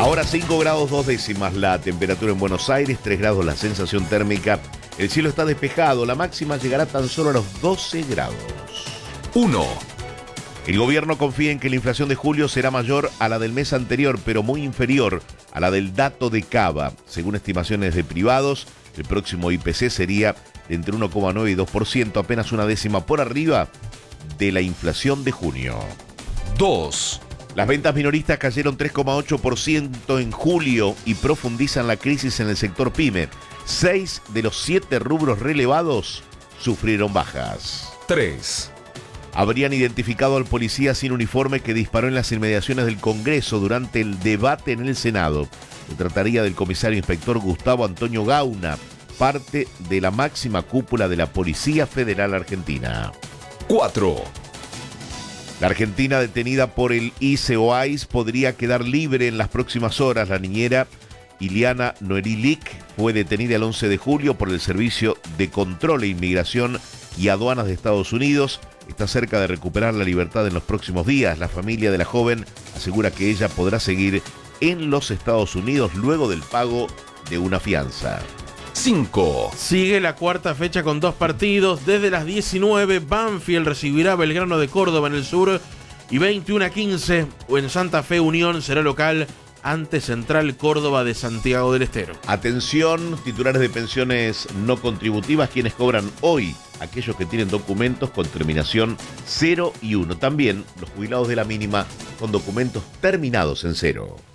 Ahora 5 grados 2 décimas la temperatura en Buenos Aires, 3 grados la sensación térmica. El cielo está despejado, la máxima llegará tan solo a los 12 grados. 1. El gobierno confía en que la inflación de julio será mayor a la del mes anterior, pero muy inferior a la del dato de Cava. Según estimaciones de privados, el próximo IPC sería de entre 1,9 y 2%, apenas una décima por arriba de la inflación de junio. 2. Las ventas minoristas cayeron 3,8% en julio y profundizan la crisis en el sector pyme. 6 de los 7 rubros relevados sufrieron bajas. 3. Habrían identificado al policía sin uniforme que disparó en las inmediaciones del Congreso durante el debate en el Senado. Se trataría del comisario inspector Gustavo Antonio Gauna, parte de la máxima cúpula de la Policía Federal Argentina. 4. La argentina detenida por el ICE podría quedar libre en las próximas horas. La niñera Iliana Noerilic fue detenida el 11 de julio por el Servicio de Control e Inmigración y Aduanas de Estados Unidos. Está cerca de recuperar la libertad en los próximos días. La familia de la joven asegura que ella podrá seguir en los Estados Unidos luego del pago de una fianza. 5. Sigue la cuarta fecha con 2 partidos. Desde las 19, Banfield recibirá a Belgrano de Córdoba en el sur. Y 21:15 en Santa Fe Unión será local ante Central Córdoba de Santiago del Estero. Atención, titulares de pensiones no contributivas, quienes cobran hoy, aquellos que tienen documentos con terminación 0 y 1. También los jubilados de la mínima con documentos terminados en 0.